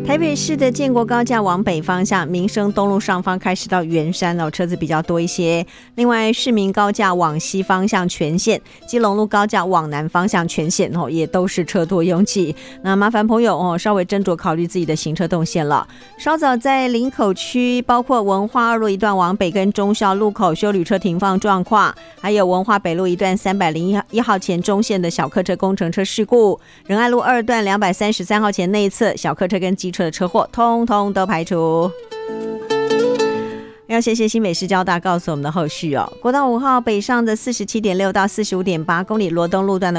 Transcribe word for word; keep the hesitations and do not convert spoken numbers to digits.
台北市的建国高架往北方向，民生东路上方开始到圆山哦，车子比较多一些。另外，市民高架往西方向全线，基隆路高架往南方向全线哦，也都是车多拥挤。那麻烦朋友哦，稍微斟酌考虑自己的行车动线了。稍早在林口区，包括文化二路一段往北跟忠孝路口休旅车停放状况，还有文化北路一段三百零一号前中线的小客车工程车事故，仁爱路二段两百三十三号前内侧小客车跟机车的车祸通通都排除。要谢谢新北市交大告诉我们的后续哦。国道五号北上的四十七点六到四十五点八公里罗东路段的